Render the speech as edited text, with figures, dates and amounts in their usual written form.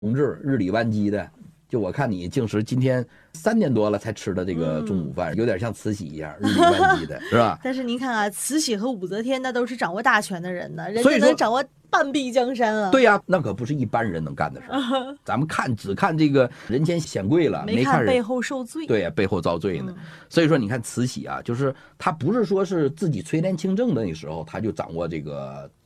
同志日理万机的，就我看你净是今天3点多了才吃的这个中午饭，有点像慈禧一样日理万机的，是吧？ 但是您看啊，慈禧和武则天那都是掌握大权的人呢，人所以说家能掌握半壁江山啊。 对呀，那可不是一般人能干的事儿。咱们只看这个人前显贵了，没看人背后受罪。 对呀，背后遭罪呢。所以说，你看慈禧啊，就是她不是说是自己垂帘听政的那时候，她就掌握这个